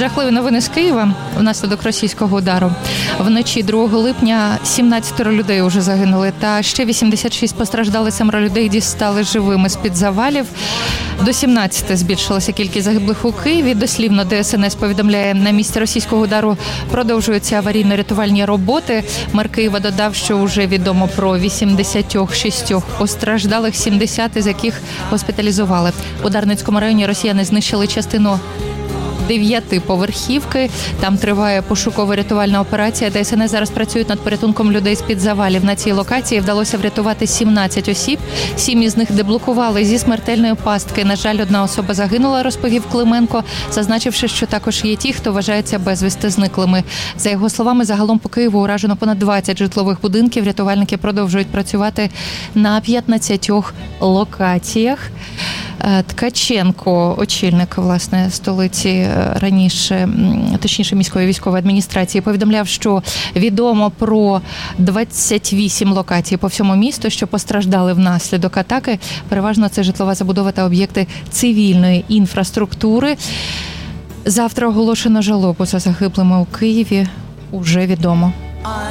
Жахливі новини з Києва внаслідок російського удару. Вночі 2 липня 17 людей вже загинули, та ще 86 постраждали, 7 людей дістали живими з-під завалів. До 17 збільшилася кількість загиблих у Києві. Дослівно ДСНС повідомляє, на місці російського удару продовжуються аварійно-рятувальні роботи. Мер Києва додав, що вже відомо про 86 постраждалих, 70 з яких госпіталізували. У Дарницькому районі росіяни знищили частину 9-поверхівки. Там триває пошуково-рятувальна операція. ДСНС зараз працюють над порятунком людей з-під завалів. На цій локації вдалося врятувати 17 осіб. 7 із них деблокували зі смертельної пастки. На жаль, 1 особа загинула, розповів Клименко, зазначивши, що також є ті, хто вважається безвісти зниклими. За його словами, загалом по Києву уражено понад 20 житлових будинків. Рятувальники продовжують працювати на 15 локаціях. Ткаченко, очільник, власне, столиці раніше, точніше, міської військової адміністрації, повідомляв, що відомо про 28 локацій по всьому місту, що постраждали внаслідок атаки. Переважно це житлова забудова та об'єкти цивільної інфраструктури. Завтра оголошено жалобу за загиблими у Києві. Уже відомо.